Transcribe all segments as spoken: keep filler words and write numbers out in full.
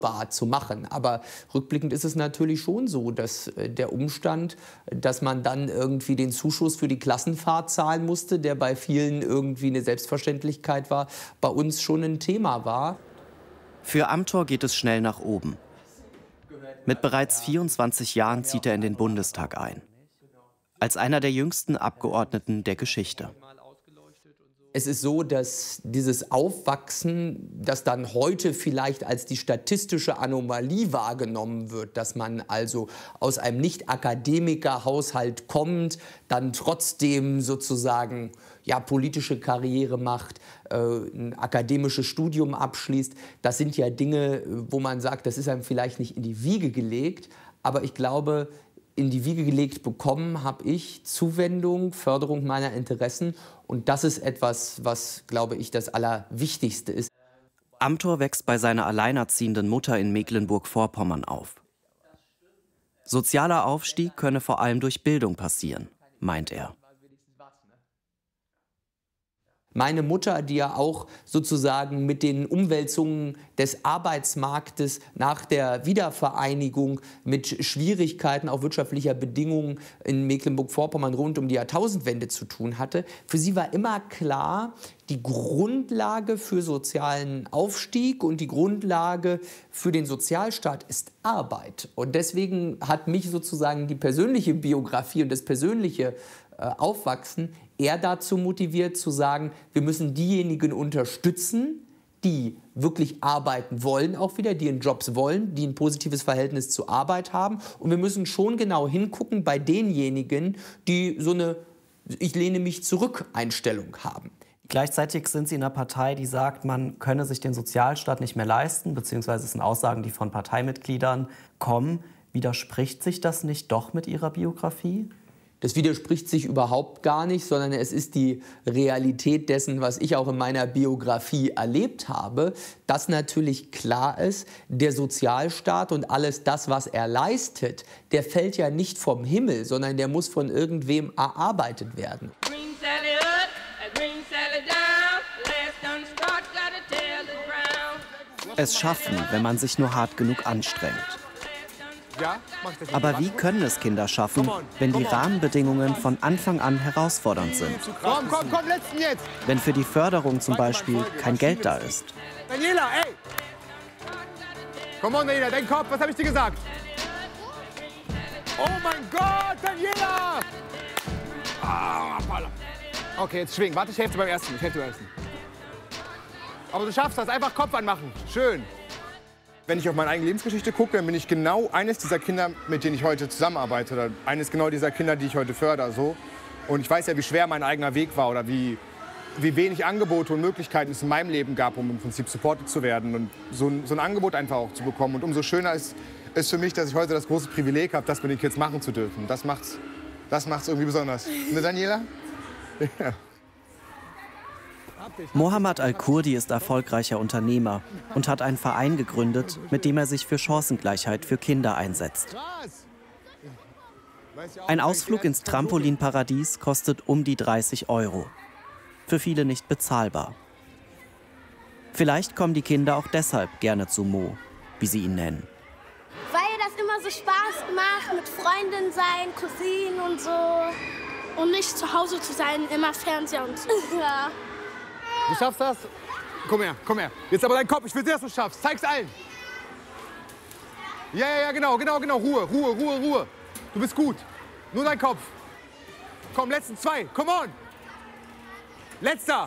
zu machen. Aber rückblickend ist es natürlich schon so, dass der Umstand, dass man dann irgendwie den Zuschuss für die Klassenfahrt zahlen musste, der bei vielen irgendwie eine Selbstverständlichkeit war, bei uns schon ein Thema war. Für Amthor geht es schnell nach oben. Mit bereits vierundzwanzig Jahren zieht er in den Bundestag ein. Als einer der jüngsten Abgeordneten der Geschichte. Es ist so, dass dieses Aufwachsen, das dann heute vielleicht als die statistische Anomalie wahrgenommen wird, dass man also aus einem Nicht-Akademiker-Haushalt kommt, dann trotzdem sozusagen ja, politische Karriere macht, äh, ein akademisches Studium abschließt. Das sind ja Dinge, wo man sagt, das ist einem vielleicht nicht in die Wiege gelegt, aber ich glaube, in die Wiege gelegt bekommen habe ich Zuwendung, Förderung meiner Interessen. Und das ist etwas, was, glaube ich, das Allerwichtigste ist. Amthor wächst bei seiner alleinerziehenden Mutter in Mecklenburg-Vorpommern auf. Sozialer Aufstieg könne vor allem durch Bildung passieren, meint er. Meine Mutter, die ja auch sozusagen mit den Umwälzungen des Arbeitsmarktes nach der Wiedervereinigung mit Schwierigkeiten auch wirtschaftlicher Bedingungen in Mecklenburg-Vorpommern rund um die Jahrtausendwende zu tun hatte, für sie war immer klar, die Grundlage für sozialen Aufstieg und die Grundlage für den Sozialstaat ist Arbeit. Und deswegen hat mich sozusagen die persönliche Biografie und das persönliche äh, Aufwachsen eher dazu motiviert zu sagen, wir müssen diejenigen unterstützen, die wirklich arbeiten wollen, auch wieder, die in Jobs wollen, die ein positives Verhältnis zur Arbeit haben. Und wir müssen schon genau hingucken bei denjenigen, die so eine Ich lehne mich zurück Einstellung haben. Gleichzeitig sind Sie in einer Partei, die sagt, man könne sich den Sozialstaat nicht mehr leisten, beziehungsweise es sind Aussagen, die von Parteimitgliedern kommen. Widerspricht sich das nicht doch mit Ihrer Biografie? Das widerspricht sich überhaupt gar nicht, sondern es ist die Realität dessen, was ich auch in meiner Biografie erlebt habe, dass natürlich klar ist, der Sozialstaat und alles das, was er leistet, der fällt ja nicht vom Himmel, sondern der muss von irgendwem erarbeitet werden. Es schaffen, wenn man sich nur hart genug anstrengt. Aber wie können es Kinder schaffen, wenn die Rahmenbedingungen von Anfang an herausfordernd sind? Komm, komm, komm, letzten jetzt! Wenn für die Förderung zum Beispiel kein Geld da ist. Daniela, ey! Komm on, Daniela, dein Kopf, was habe ich dir gesagt? Oh mein Gott, Daniela! Ah, okay, jetzt schwing. Warte, ich helfe dir beim ersten. Ich helfe dir beim ersten. Aber du schaffst das. Einfach Kopf anmachen. Schön. Wenn ich auf meine eigene Lebensgeschichte gucke, dann bin ich genau eines dieser Kinder, mit denen ich heute zusammenarbeite. Oder eines genau dieser Kinder, die ich heute fördere. So. Und ich weiß ja, wie schwer mein eigener Weg war oder wie, wie wenig Angebote und Möglichkeiten es in meinem Leben gab, um im Prinzip supported zu werden. Und so ein, so ein Angebot einfach auch zu bekommen. Und umso schöner ist es für mich, dass ich heute das große Privileg habe, das mit den Kids machen zu dürfen. Das macht's, das macht's irgendwie besonders. Ne, Daniela? Ja. Mohammed Al-Kurdi ist erfolgreicher Unternehmer und hat einen Verein gegründet, mit dem er sich für Chancengleichheit für Kinder einsetzt. Ein Ausflug ins Trampolinparadies kostet um die dreißig Euro. Für viele nicht bezahlbar. Vielleicht kommen die Kinder auch deshalb gerne zu Mo, wie sie ihn nennen. Weil das immer so Spaß macht, mit Freundinnen sein, Cousinen und so. Und nicht zu Hause zu sein, immer Fernseher und so. Ja. Du schaffst das? Komm her, komm her. Jetzt aber dein Kopf, ich will sehen, dass du es schaffst. Zeig's allen. Ja, ja, ja, genau, genau, genau. Ruhe, Ruhe, Ruhe, Ruhe. Du bist gut. Nur dein Kopf. Komm, letzten zwei. Come on. Letzter.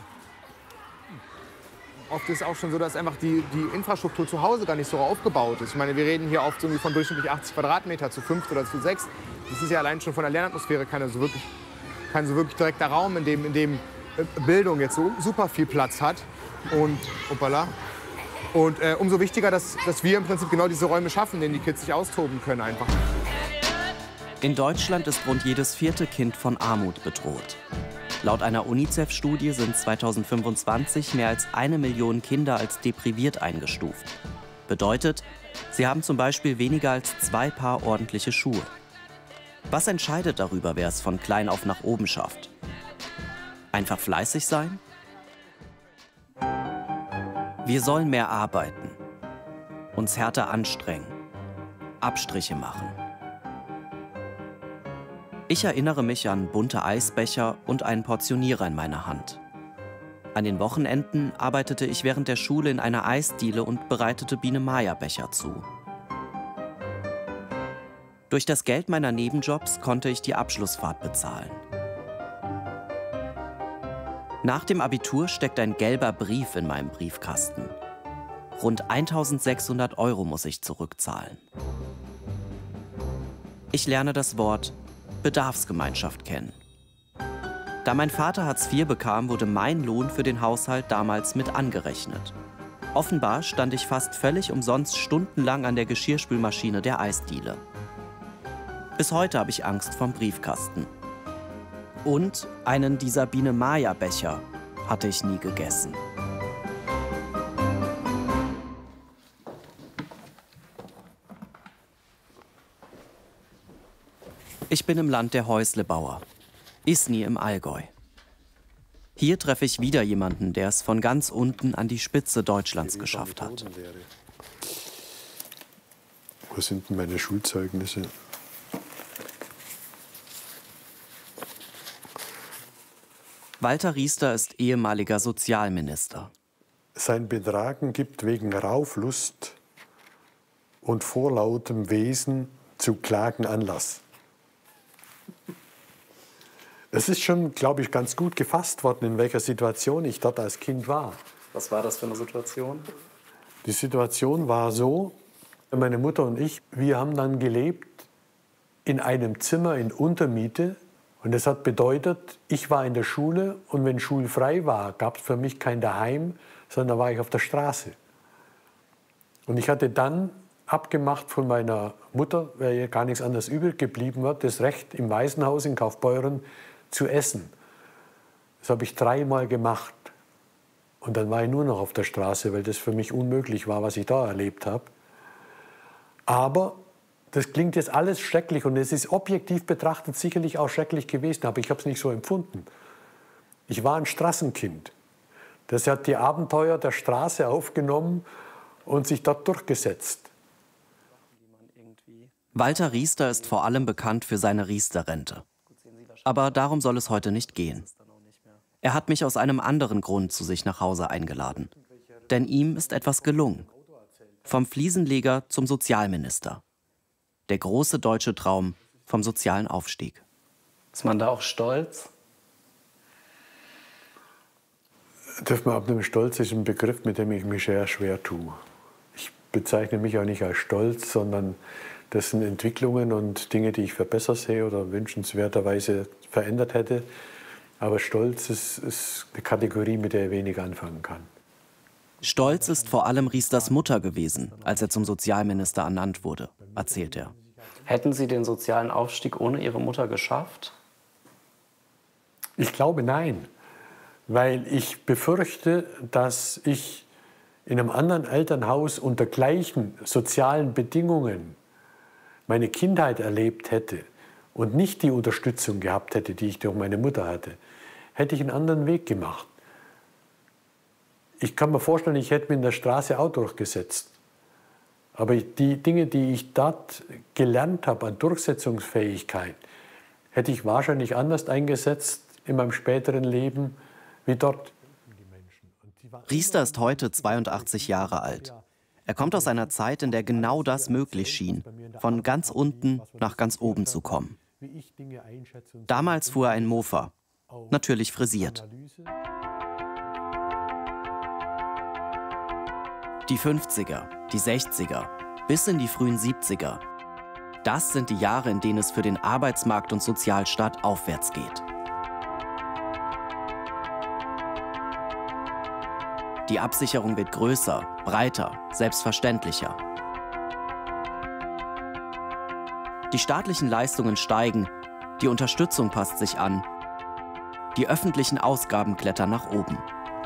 Oft ist es auch schon so, dass einfach die, die Infrastruktur zu Hause gar nicht so aufgebaut ist. Ich meine, wir reden hier oft irgendwie von durchschnittlich achtzig Quadratmeter zu fünf oder zu sechs. Das ist ja allein schon von der Lernatmosphäre kein so wirklich, kein so wirklich direkter Raum, in dem, in dem Bildung jetzt so super viel Platz hat. Und, hoppala. Und äh, umso wichtiger, dass, dass wir im Prinzip genau diese Räume schaffen, in denen die Kids sich austoben können einfach. In Deutschland ist rund jedes vierte Kind von Armut bedroht. Laut einer UNICEF-Studie sind zweitausendfünfundzwanzig mehr als eine Million Kinder als depriviert eingestuft. Bedeutet, sie haben zum Beispiel weniger als zwei Paar ordentliche Schuhe. Was entscheidet darüber, wer es von klein auf nach oben schafft? Einfach fleißig sein? Wir sollen mehr arbeiten. uns härter anstrengen, Abstriche machen. Ich erinnere mich an bunte Eisbecher und einen Portionierer in meiner Hand. An den Wochenenden arbeitete ich während der Schule in einer Eisdiele und bereitete Biene-Maya-Becher zu. Durch das Geld meiner Nebenjobs konnte ich die Abschlussfahrt bezahlen. Nach dem Abitur steckt ein gelber Brief in meinem Briefkasten. Rund eintausendsechshundert Euro muss ich zurückzahlen. Ich lerne das Wort Bedarfsgemeinschaft kennen. Da mein Vater Hartz vier bekam, wurde mein Lohn für den Haushalt damals mit angerechnet. Offenbar stand ich fast völlig umsonst stundenlang an der Geschirrspülmaschine der Eisdiele. Bis heute habe ich Angst vorm Briefkasten. Und einen dieser Biene-Maya-Becher hatte ich nie gegessen. Ich bin im Land der Häuslebauer, Isny im Allgäu. Hier treffe ich wieder jemanden, der es von ganz unten an die Spitze Deutschlands geschafft hat. Wo sind denn meine Schulzeugnisse? Walter Riester ist ehemaliger Sozialminister. Sein Betragen gibt wegen Rauflust und vorlautem Wesen zu Klagen Anlass. Es ist schon, glaube ich, ganz gut gefasst worden, in welcher Situation ich dort als Kind war. Was war das für eine Situation? Die Situation war so, meine Mutter und ich, wir haben dann gelebt in einem Zimmer in Untermiete. Und das hat bedeutet, ich war in der Schule und wenn schulfrei war, gab es für mich kein Daheim, sondern war ich auf der Straße. Und ich hatte dann abgemacht von meiner Mutter, weil ihr gar nichts anderes übrig geblieben war, das Recht im Waisenhaus in Kaufbeuren zu essen. Das habe ich dreimal gemacht. Und dann war ich nur noch auf der Straße, weil das für mich unmöglich war, was ich da erlebt habe. Aber das klingt jetzt alles schrecklich und es ist objektiv betrachtet sicherlich auch schrecklich gewesen, aber ich habe es nicht so empfunden. Ich war ein Straßenkind. Das hat die Abenteuer der Straße aufgenommen und sich dort durchgesetzt. Walter Riester ist vor allem bekannt für seine Riester-Rente. Aber darum soll es heute nicht gehen. Er hat mich aus einem anderen Grund zu sich nach Hause eingeladen. Denn ihm ist etwas gelungen. Vom Fliesenleger zum Sozialminister. Der große deutsche Traum vom sozialen Aufstieg. Ist man da auch stolz? Darf man ab einem Stolz ist ein Begriff, mit dem ich mich sehr schwer tue. Ich bezeichne mich auch nicht als stolz, sondern das sind Entwicklungen und Dinge, die ich für besser sehe oder wünschenswerterweise verändert hätte. Aber Stolz ist, ist eine Kategorie, mit der ich wenig anfangen kann. Stolz ist vor allem Riesters Mutter gewesen, als er zum Sozialminister ernannt wurde, erzählt er. Hätten Sie den sozialen Aufstieg ohne Ihre Mutter geschafft? Ich glaube, nein. Weil ich befürchte, dass ich in einem anderen Elternhaus unter gleichen sozialen Bedingungen meine Kindheit erlebt hätte und nicht die Unterstützung gehabt hätte, die ich durch meine Mutter hatte, hätte ich einen anderen Weg gemacht. Ich kann mir vorstellen, ich hätte mich in der Straße auch durchgesetzt. Aber die Dinge, die ich dort gelernt habe an Durchsetzungsfähigkeit, hätte ich wahrscheinlich anders eingesetzt in meinem späteren Leben wie dort. Riester ist heute zweiundachtzig Jahre alt. Er kommt aus einer Zeit, in der genau das möglich schien, von ganz unten nach ganz oben zu kommen. Damals fuhr er ein Mofa, natürlich frisiert. Die fünfziger, die sechziger, bis in die frühen siebziger. Das sind die Jahre, in denen es für den Arbeitsmarkt und Sozialstaat aufwärts geht. Die Absicherung wird größer, breiter, selbstverständlicher. Die staatlichen Leistungen steigen, die Unterstützung passt sich an, die öffentlichen Ausgaben klettern nach oben.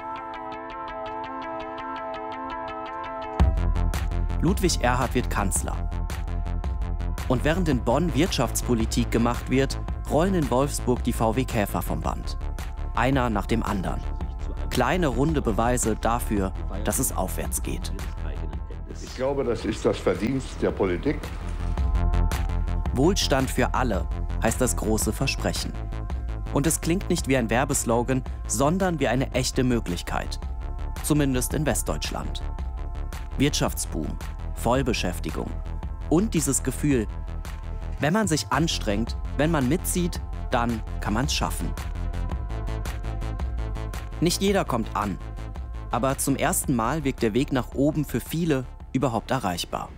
Ludwig Erhard wird Kanzler. Und während in Bonn Wirtschaftspolitik gemacht wird, rollen in Wolfsburg die V W Käfer vom Band. Einer nach dem anderen. Kleine, runde Beweise dafür, dass es aufwärts geht. glaube, das ist das Verdienst der Politik. Wohlstand für alle heißt das große Versprechen. Und es klingt nicht wie ein Werbeslogan, sondern wie eine echte Möglichkeit. Zumindest in Westdeutschland. Wirtschaftsboom, Vollbeschäftigung und dieses Gefühl, wenn man sich anstrengt, wenn man mitzieht, dann kann man es schaffen. Nicht jeder kommt an, aber zum ersten Mal wirkt der Weg nach oben für viele überhaupt erreichbar.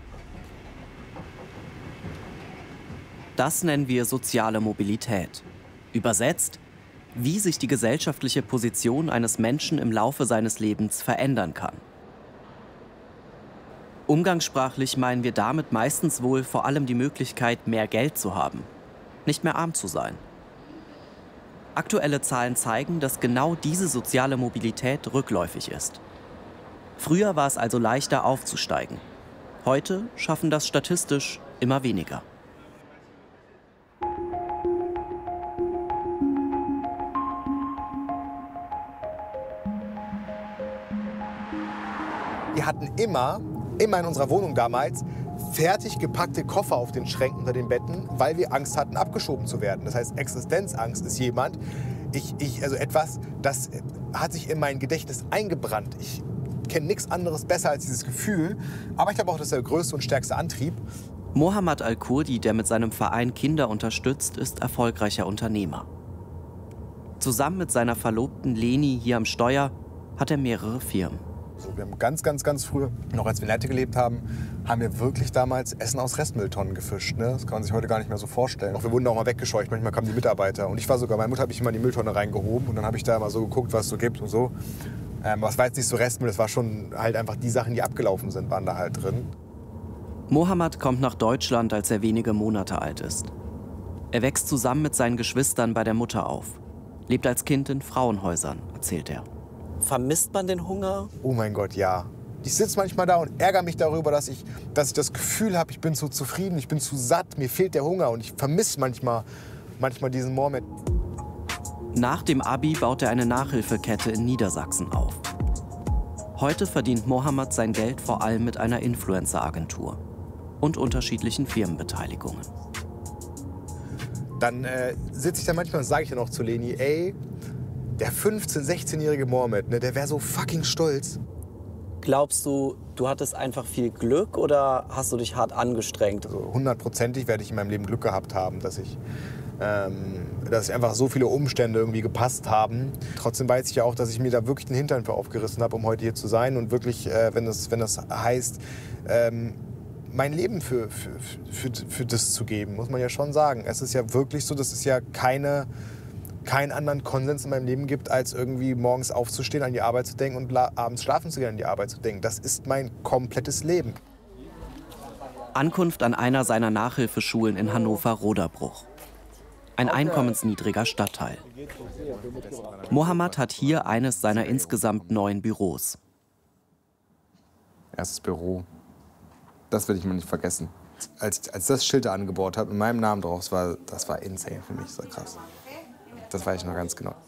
Das nennen wir soziale Mobilität. Übersetzt, wie sich die gesellschaftliche Position eines Menschen im Laufe seines Lebens verändern kann. Umgangssprachlich meinen wir damit meistens wohl vor allem die Möglichkeit, mehr Geld zu haben, nicht mehr arm zu sein. Aktuelle Zahlen zeigen, dass genau diese soziale Mobilität rückläufig ist. Früher war es also leichter aufzusteigen. Heute schaffen das statistisch immer weniger. Wir hatten immer, immer in unserer Wohnung damals, fertig gepackte Koffer auf den Schränken unter den Betten, weil wir Angst hatten, abgeschoben zu werden. Das heißt, Existenzangst ist jemand, ich, ich, also etwas, das hat sich in mein Gedächtnis eingebrannt. Ich kenne nichts anderes besser als dieses Gefühl, aber ich glaube auch, das ist der größte und stärkste Antrieb. Mohammad Al-Kurdi, der mit seinem Verein Kinder unterstützt, ist erfolgreicher Unternehmer. Zusammen mit seiner Verlobten Leni hier am Steuer hat er mehrere Firmen. Also wir haben ganz, ganz, ganz früher, noch als wir in Leite gelebt haben, haben wir wirklich damals Essen aus Restmülltonnen gefischt. Ne? Das kann man sich heute gar nicht mehr so vorstellen. Auch wir wurden auch mal weggescheucht, manchmal kamen die Mitarbeiter. Und ich war sogar, meine Mutter hat mich immer in die Mülltonne reingehoben und dann habe ich da mal so geguckt, was es so gibt und so. Ähm, was war jetzt nicht so Restmüll, das war schon halt einfach die Sachen, die abgelaufen sind, waren da halt drin. Mohammad kommt nach Deutschland, als er wenige Monate alt ist. Er wächst zusammen mit seinen Geschwistern bei der Mutter auf, lebt als Kind in Frauenhäusern, erzählt er. Vermisst man den Hunger? Oh mein Gott, ja. Ich sitze manchmal da und ärgere mich darüber, dass ich, dass ich das Gefühl habe, ich bin zu zufrieden, ich bin zu satt, mir fehlt der Hunger und ich vermisse manchmal, manchmal diesen Moment. Nach dem Abi baut er eine Nachhilfekette in Niedersachsen auf. Heute verdient Mohammad sein Geld vor allem mit einer Influencer-Agentur und unterschiedlichen Firmenbeteiligungen. Dann äh, sitze ich da manchmal und sage ich dann auch zu Leni, ey, der fünfzehn-, sechzehnjährige Mohammad, ne, der wäre so fucking stolz. Glaubst du, du hattest einfach viel Glück oder hast du dich hart angestrengt? Also hundertprozentig werde ich in meinem Leben Glück gehabt haben, dass ich, ähm, dass einfach so viele Umstände irgendwie gepasst haben. Trotzdem weiß ich ja auch, dass ich mir da wirklich den Hintern für aufgerissen habe, um heute hier zu sein. Und wirklich, äh, wenn, das, wenn das heißt, ähm, mein Leben für, für, für, für das zu geben, muss man ja schon sagen. Es ist ja wirklich so, dass es ja keine... keinen anderen Konsens in meinem Leben gibt, als irgendwie morgens aufzustehen, an die Arbeit zu denken und abends schlafen zu gehen, an die Arbeit zu denken. Das ist mein komplettes Leben. Ankunft an einer seiner Nachhilfeschulen in Hannover-Roderbruch. Ein einkommensniedriger Stadtteil. Mohammad hat hier eines seiner insgesamt neun Büros. Erstes Büro, das werde ich mir nicht vergessen. Als, als das Schild da angebaut habe, mit meinem Namen drauf, das war, das war insane für mich, das war krass. Das weiß ich noch ganz genau.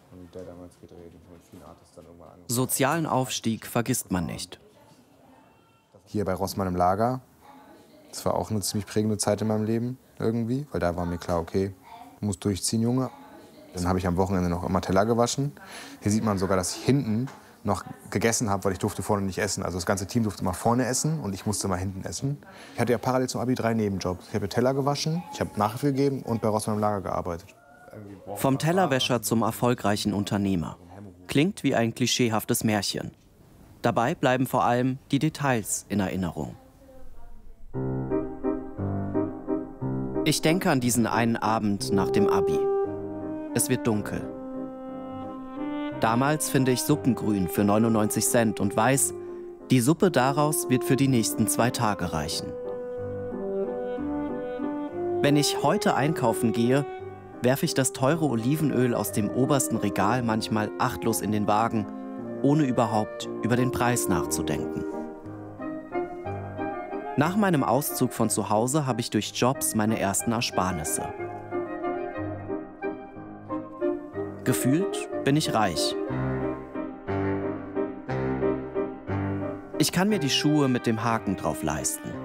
Sozialen Aufstieg vergisst man nicht. Hier bei Rossmann im Lager, das war auch eine ziemlich prägende Zeit in meinem Leben irgendwie, weil da war mir klar, okay, du musst durchziehen, Junge. Dann habe ich am Wochenende noch immer Teller gewaschen. Hier sieht man sogar, dass ich hinten noch gegessen habe, weil ich durfte vorne nicht essen. Also das ganze Team durfte mal vorne essen und ich musste mal hinten essen. Ich hatte ja parallel zum Abi drei Nebenjobs. Ich habe Teller gewaschen, ich habe Nachhilfe gegeben und bei Rossmann im Lager gearbeitet. Vom Tellerwäscher zum erfolgreichen Unternehmer. Klingt wie ein klischeehaftes Märchen. Dabei bleiben vor allem die Details in Erinnerung. Ich denke an diesen einen Abend nach dem Abi. Es wird dunkel. Damals finde ich Suppengrün für neunundneunzig Cent und weiß, die Suppe daraus wird für die nächsten zwei Tage reichen. Wenn ich heute einkaufen gehe, werfe ich das teure Olivenöl aus dem obersten Regal manchmal achtlos in den Wagen, ohne überhaupt über den Preis nachzudenken. Nach meinem Auszug von zu Hause habe ich durch Jobs meine ersten Ersparnisse. Gefühlt bin ich reich. Ich kann mir die Schuhe mit dem Haken drauf leisten.